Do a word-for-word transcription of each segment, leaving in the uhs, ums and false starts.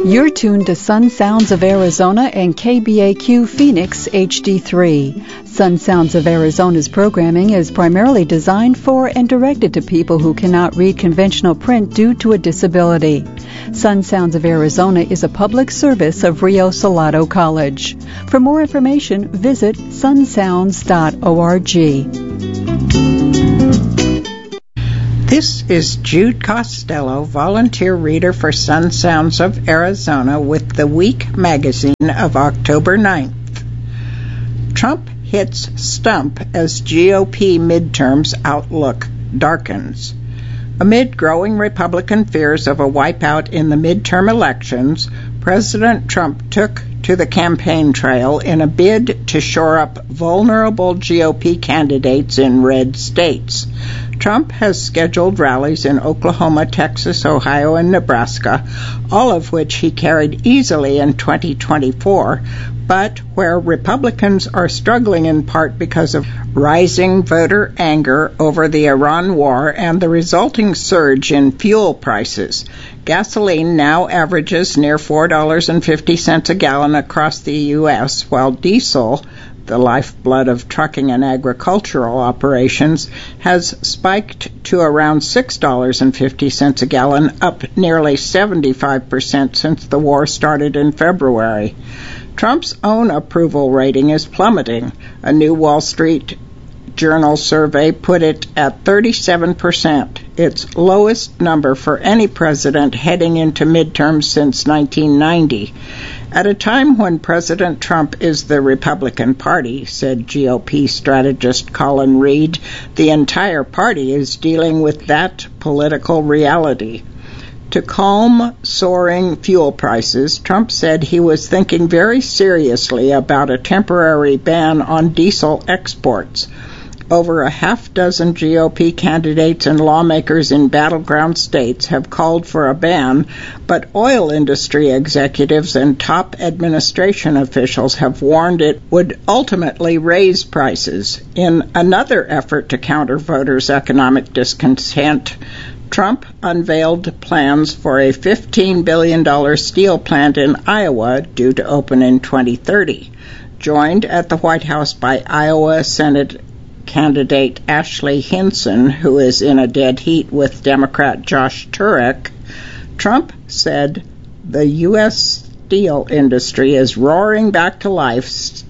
You're tuned to Sun Sounds of Arizona and K B A Q Phoenix H D three. Sun Sounds of Arizona's programming is primarily designed for and directed to people who cannot read conventional print due to a disability. Sun Sounds of Arizona is a public service of Rio Salado College. For more information, visit sun sounds dot org. This is Jude Costello, volunteer reader for Sun Sounds of Arizona with the Week magazine of October ninth. Trump hits stump as G O P midterms outlook darkens. Amid growing Republican fears of a wipeout in the midterm elections, President Trump took to the campaign trail in a bid to shore up vulnerable G O P candidates in red states. Trump has scheduled rallies in Oklahoma, Texas, Ohio, and Nebraska, all of which he carried easily in twenty twenty-four, but where Republicans are struggling in part because of rising voter anger over the Iran war and the resulting surge in fuel prices. Gasoline now averages near four dollars and fifty cents a gallon across the U S, while diesel, the lifeblood of trucking and agricultural operations, has spiked to around six dollars and fifty cents a gallon, up nearly seventy-five percent since the war started in February. Trump's own approval rating is plummeting. A new Wall Street Journal survey put it at thirty-seven percent, its lowest number for any president heading into midterms since nineteen ninety. At a time when President Trump is the Republican Party, said G O P strategist Colin Reed, the entire party is dealing with that political reality. To calm soaring fuel prices, Trump said he was thinking very seriously about a temporary ban on diesel exports. Over a half dozen G O P candidates and lawmakers in battleground states have called for a ban, but oil industry executives and top administration officials have warned it would ultimately raise prices. In another effort to counter voters' economic discontent, Trump unveiled plans for a fifteen billion dollars steel plant in Iowa due to open in twenty thirty. Joined at the White House by Iowa Senate candidate Ashley Hinson, who is in a dead heat with Democrat Josh Turek, Trump said the U S steel industry is roaring back to life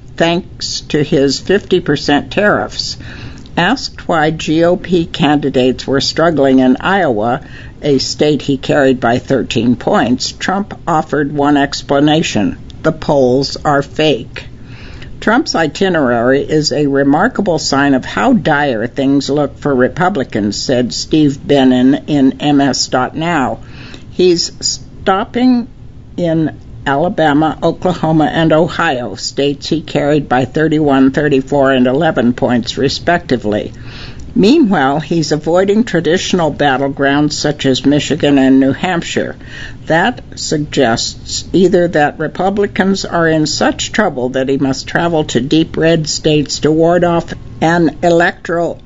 thanks to his fifty percent tariffs. Asked why G O P candidates were struggling in Iowa, a state he carried by thirteen points, Trump offered one explanation: the polls are fake. Trump's itinerary is a remarkable sign of how dire things look for Republicans, said Steve Bannon in M S dot now. He's stopping in Alabama, Oklahoma, and Ohio, states he carried by thirty-one, thirty-four, and eleven points, respectively. Meanwhile, he's avoiding traditional battlegrounds such as Michigan and New Hampshire. That suggests either that Republicans are in such trouble that he must travel to deep red states to ward off an electoral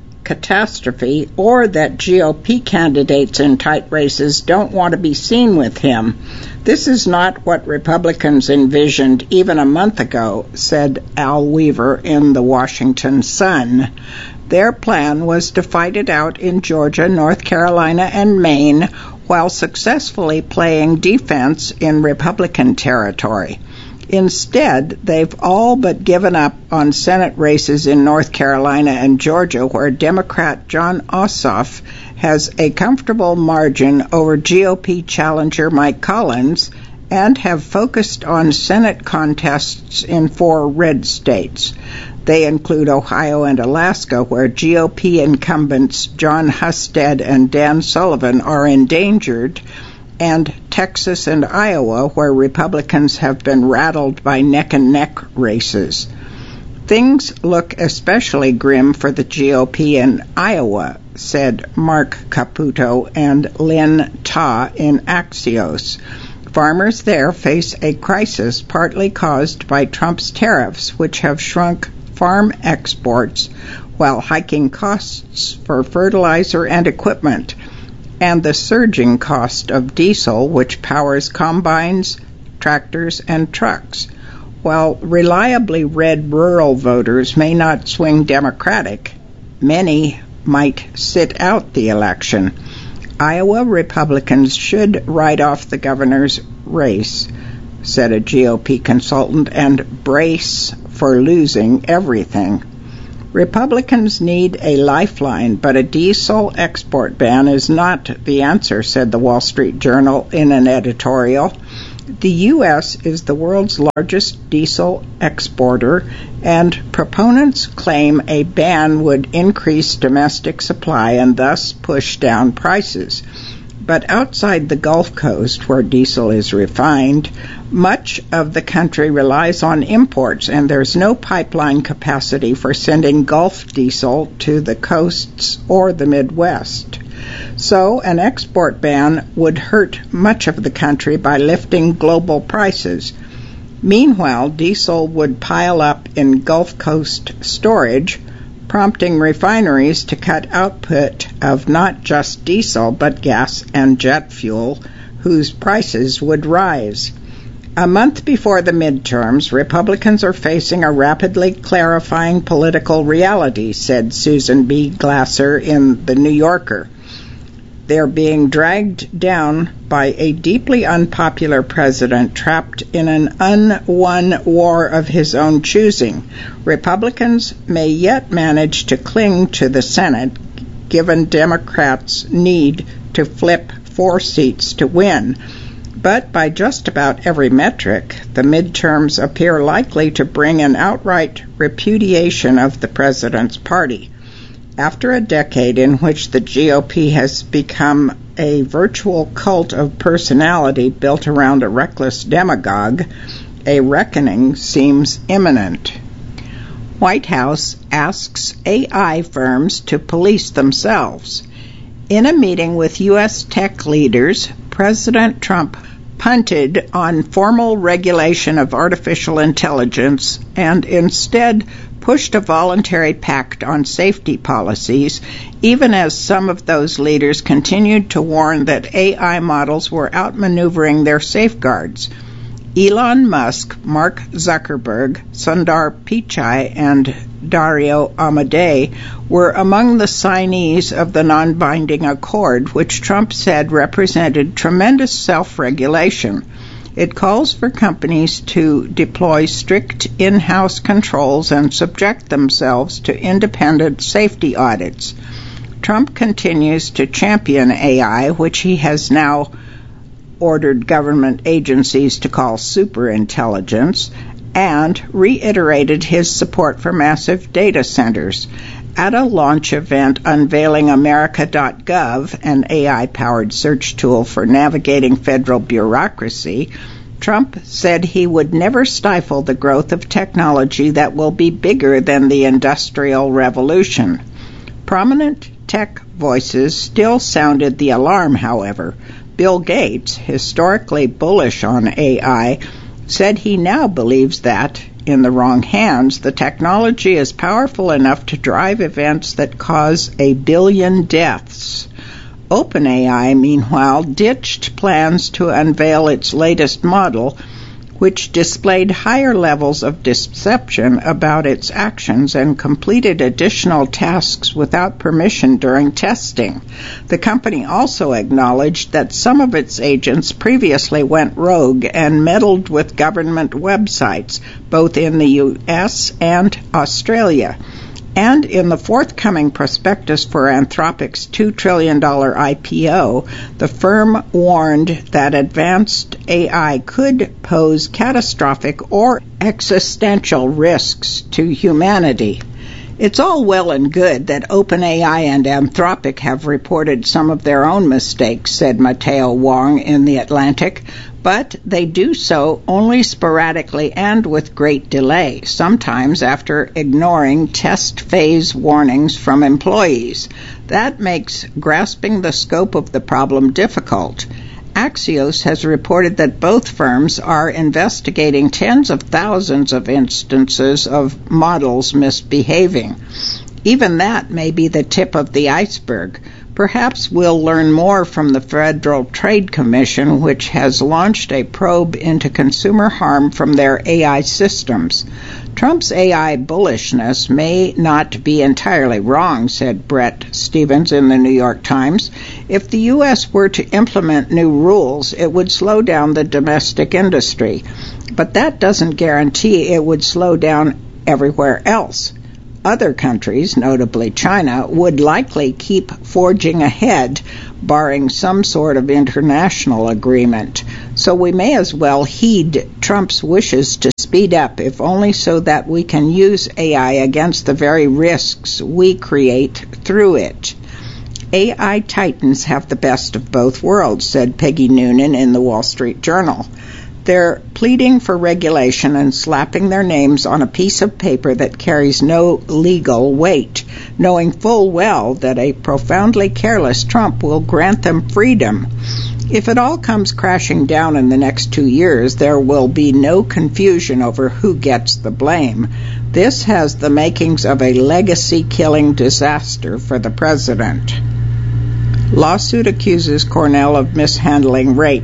catastrophe, or that G O P candidates in tight races don't want to be seen with him. This is not what Republicans envisioned even a month ago, said Al Weaver in the Washington Sun. Their plan was to fight it out in Georgia, North Carolina, and Maine, while successfully playing defense in Republican territory. Instead, they've all but given up on Senate races in North Carolina and Georgia, where Democrat Jon Ossoff has a comfortable margin over G O P challenger Mike Collins, and have focused on Senate contests in four red states. They include Ohio and Alaska, where G O P incumbents John Husted and Dan Sullivan are endangered, and Texas and Iowa, where Republicans have been rattled by neck-and-neck races. Things look especially grim for the G O P in Iowa, said Mark Caputo and Lynn Ta in Axios. Farmers there face a crisis partly caused by Trump's tariffs, which have shrunk farm exports while hiking costs for fertilizer and equipment. and the surging cost of diesel, which powers combines, tractors, and trucks. While reliably red rural voters may not swing Democratic, many might sit out the election. Iowa Republicans should write off the governor's race, said a G O P consultant, and brace for losing everything. Republicans need a lifeline, but a diesel export ban is not the answer, said the Wall Street Journal in an editorial. The U S is the world's largest diesel exporter, and proponents claim a ban would increase domestic supply and thus push down prices. But outside the Gulf Coast, where diesel is refined, much of the country relies on imports, and there's no pipeline capacity for sending Gulf diesel to the coasts or the Midwest. So an export ban would hurt much of the country by lifting global prices. Meanwhile, diesel would pile up in Gulf Coast storage, prompting refineries to cut output of not just diesel but gas and jet fuel, whose prices would rise. A month before the midterms, Republicans are facing a rapidly clarifying political reality, said Susan B. Glasser in The New Yorker. They're being dragged down by a deeply unpopular president trapped in an unwon war of his own choosing. Republicans may yet manage to cling to the Senate, given Democrats' need to flip four seats to win. But by just about every metric, the midterms appear likely to bring an outright repudiation of the president's party. After a decade in which the G O P has become a virtual cult of personality built around a reckless demagogue, a reckoning seems imminent. White House asks A I firms to police themselves. In a meeting with U S tech leaders, President Trump punted on formal regulation of artificial intelligence and instead pushed a voluntary pact on safety policies, even as some of those leaders continued to warn that A I models were outmaneuvering their safeguards. Elon Musk, Mark Zuckerberg, Sundar Pichai, and Dario Amodei were among the signees of the non-binding accord, which Trump said represented tremendous self-regulation. It calls for companies to deploy strict in-house controls and subject themselves to independent safety audits. Trump continues to champion A I, which he has now ordered government agencies to call superintelligence, and reiterated his support for massive data centers. At a launch event unveiling America dot gov, an A I-powered search tool for navigating federal bureaucracy, Trump said he would never stifle the growth of technology that will be bigger than the Industrial Revolution. Prominent tech voices still sounded the alarm, however. Bill Gates, historically bullish on A I, said he now believes that, in the wrong hands, the technology is powerful enough to drive events that cause a billion deaths. OpenAI, meanwhile, ditched plans to unveil its latest model, which displayed higher levels of deception about its actions and completed additional tasks without permission during testing. The company also acknowledged that some of its agents previously went rogue and meddled with government websites, both in the U S and Australia. And in the forthcoming prospectus for Anthropic's two trillion dollars I P O, the firm warned that advanced A I could pose catastrophic or existential risks to humanity. It's all well and good that OpenAI and Anthropic have reported some of their own mistakes, said Mateo Wong in The Atlantic, but they do so only sporadically and with great delay, sometimes after ignoring test phase warnings from employees. That makes grasping the scope of the problem difficult. Axios has reported that both firms are investigating tens of thousands of instances of models misbehaving. Even that may be the tip of the iceberg. Perhaps we'll learn more from the Federal Trade Commission, which has launched a probe into consumer harm from their A I systems. Trump's A I bullishness may not be entirely wrong, said Brett Stevens in the New York Times. If the U S were to implement new rules, it would slow down the domestic industry. But that doesn't guarantee it would slow down everywhere else. Other countries, notably China, would likely keep forging ahead, barring some sort of international agreement. So we may as well heed Trump's wishes to speed up, if only so that we can use A I against the very risks we create through it. A I titans have the best of both worlds, said Peggy Noonan in the Wall Street Journal. They're pleading for regulation and slapping their names on a piece of paper that carries no legal weight, knowing full well that a profoundly careless Trump will grant them freedom. If it all comes crashing down in the next two years, there will be no confusion over who gets the blame. This has the makings of a legacy-killing disaster for the president. Lawsuit accuses Cornell of mishandling rape.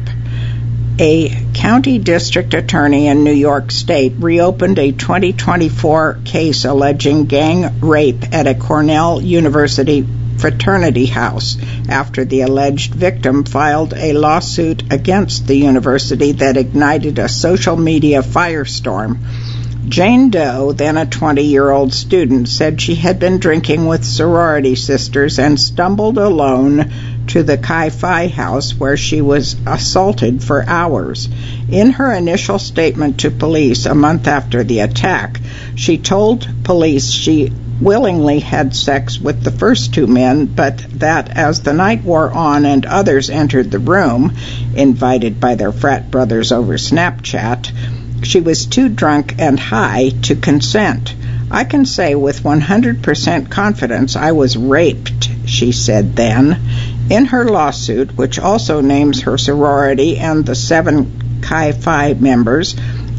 A county district attorney in New York State reopened a twenty twenty-four case alleging gang rape at a Cornell University fraternity house after the alleged victim filed a lawsuit against the university that ignited a social media firestorm. Jane Doe, then a twenty-year-old student, said she had been drinking with sorority sisters and stumbled alone to the Chi Phi house where she was assaulted for hours. In her initial statement to police a month after the attack, she told police she willingly had sex with the first two men, but that as the night wore on and others entered the room, invited by their frat brothers over Snapchat, she was too drunk and high to consent. I can say with one hundred percent confidence I was raped, she said then. In her lawsuit, which also names her sorority and the seven Chi Phi members,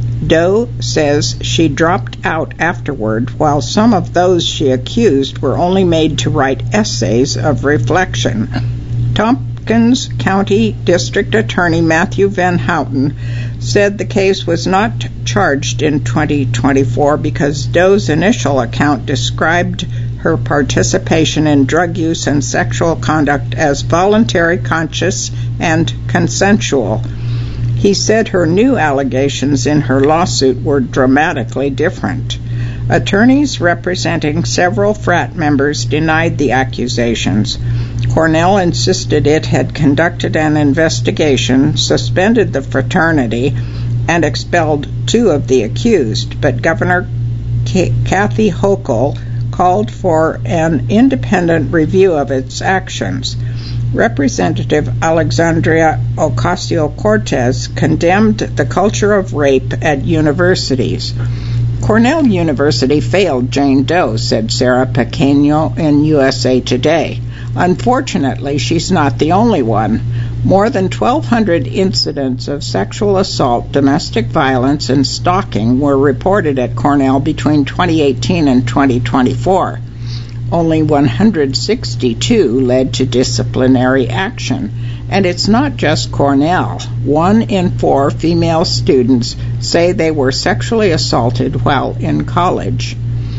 Doe says she dropped out afterward, while some of those she accused were only made to write essays of reflection. Tompkins County District Attorney Matthew Van Houten said the case was not charged in twenty twenty-four because Doe's initial account described her participation in drug use and sexual conduct as voluntary, conscious, and consensual. He said her new allegations in her lawsuit were dramatically different. Attorneys representing several frat members denied the accusations. Cornell insisted it had conducted an investigation, suspended the fraternity, and expelled two of the accused, but Governor Kathy Hochul called for an independent review of its actions. Representative Alexandria Ocasio-Cortez condemned the culture of rape at universities. Cornell University failed Jane Doe, said Sarah Pequeño in U S A Today. Unfortunately, she's not the only one. More than twelve hundred incidents of sexual assault, domestic violence, and stalking were reported at Cornell between twenty eighteen and twenty twenty-four. Only one hundred sixty-two led to disciplinary action. And it's not just Cornell. One in four female students say they were sexually assaulted while in college.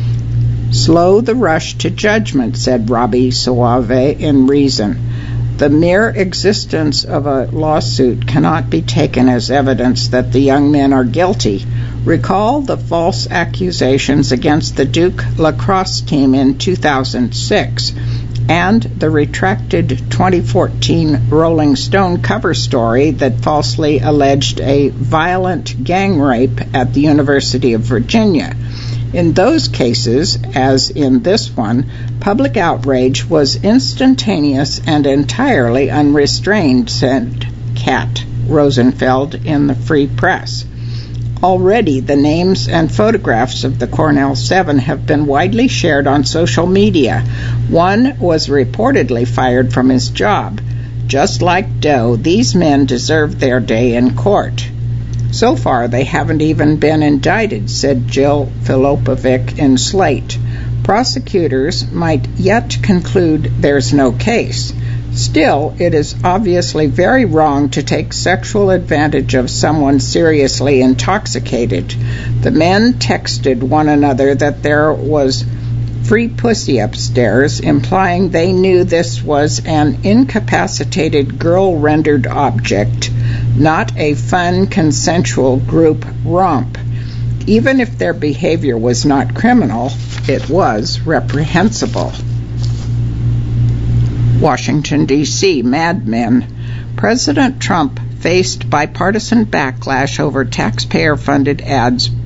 Slow the rush to judgment, said Robbie Suave in Reason. The mere existence of a lawsuit cannot be taken as evidence that the young men are guilty. Recall the false accusations against the Duke lacrosse team in two thousand six and the retracted twenty fourteen Rolling Stone cover story that falsely alleged a violent gang rape at the University of Virginia. In those cases, as in this one, public outrage was instantaneous and entirely unrestrained, said Kat Rosenfeld in the Free Press. Already, the names and photographs of the Cornell Seven have been widely shared on social media. One was reportedly fired from his job. Just like Doe, these men deserve their day in court. So far, they haven't even been indicted, said Jill Filopovic in Slate. Prosecutors might yet conclude there's no case. Still, it is obviously very wrong to take sexual advantage of someone seriously intoxicated. The men texted one another that there was free pussy upstairs, implying they knew this was an incapacitated girl-rendered object, not a fun, consensual group romp. Even if their behavior was not criminal, it was reprehensible. Washington, D C Mad Men. President Trump faced bipartisan backlash over taxpayer-funded ads